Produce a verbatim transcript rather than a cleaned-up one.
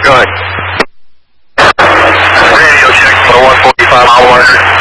Go ahead. Radio check for one forty-five mile marker.